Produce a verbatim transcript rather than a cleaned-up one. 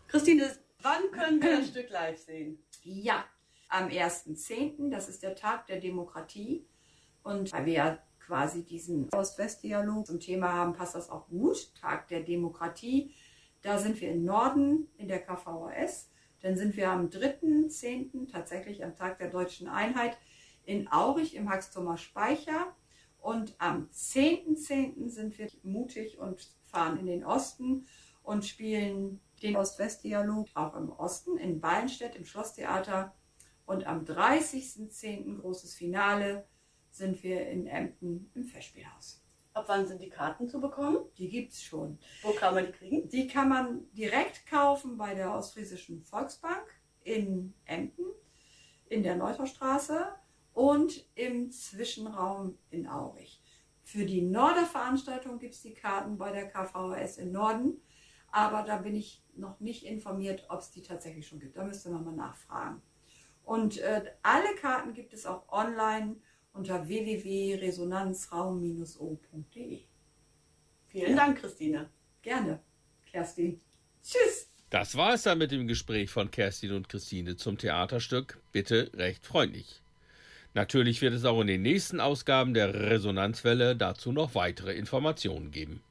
Christine, wann können wir das Stück live sehen? Ja, am ersten zehnten, das ist der Tag der Demokratie. Und weil wir ja quasi diesen Ost-West-Dialog zum Thema haben, passt das auch gut. Tag der Demokratie. Da sind wir im Norden in der K V H S. Dann sind wir am dritten zehnten, tatsächlich am Tag der Deutschen Einheit, in Aurich im Haxtumer Speicher. Und am zehnten zehnten sind wir mutig und fahren in den Osten und spielen den Ost-West-Dialog auch im Osten, in Ballenstedt im Schlosstheater. Und am dreißigsten zehnten, großes Finale, sind wir in Emden im Festspielhaus. Ab wann sind die Karten zu bekommen? Die gibt es schon. Wo kann man die kriegen? Die kann man direkt kaufen bei der Ostfriesischen Volksbank in Emden, in der Neutaustraße und im Zwischenraum in Aurich. Für die Norderveranstaltung gibt es die Karten bei der K V H S im Norden, aber da bin ich noch nicht informiert, ob es die tatsächlich schon gibt. Da müsste man mal nachfragen. Und äh, alle Karten gibt es auch online unter w w w punkt resonanzraum Bindestrich o punkt d e. Vielen Dank, Christine. Gerne, Kerstin. Tschüss. Das war es dann mit dem Gespräch von Kerstin und Christine zum Theaterstück Bitte recht freundlich. Natürlich wird es auch in den nächsten Ausgaben der Resonanzwelle dazu noch weitere Informationen geben.